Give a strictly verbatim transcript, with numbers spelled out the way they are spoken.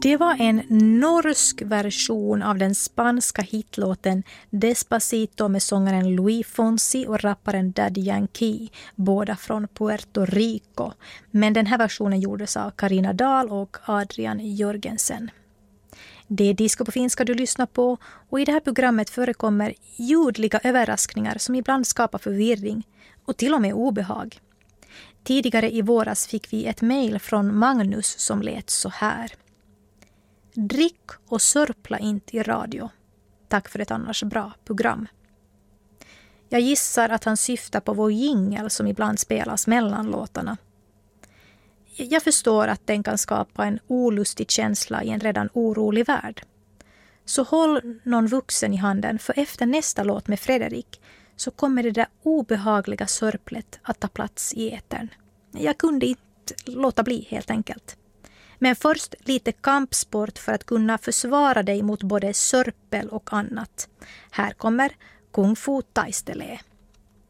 Det var en norsk version av den spanska hitlåten Despacito med sångaren Luis Fonsi och rapparen Daddy Yankee, båda från Puerto Rico. Men den här versionen gjordes av Carina Dahl och Adrian Jörgensen. Det är Disco på finska du lyssnar på, och i det här programmet förekommer ljudliga överraskningar som ibland skapar förvirring och till och med obehag. Tidigare i våras fick vi ett mejl från Magnus som lät så här. Drick och sörpla inte i radio. Tack för ett annars bra program. Jag gissar att han syftar på vår jingle som ibland spelas mellan låtarna. Jag förstår att den kan skapa en olustig känsla i en redan orolig värld. Så håll någon vuxen i handen, för efter nästa låt med Fredrik så kommer det där obehagliga sörplet att ta plats i etern. Jag kunde inte låta bli helt enkelt. Men först lite kampsport för att kunna försvara dig mot både sörpel och annat. Här kommer Kung Fu Taistele.